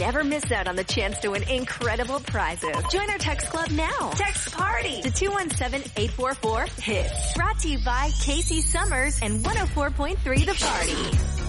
never miss out on the chance to win incredible prizes. Join our text club now. Text PARTY to 217-844-HIT. Brought to you by Casey Summers and 104.3 The Party.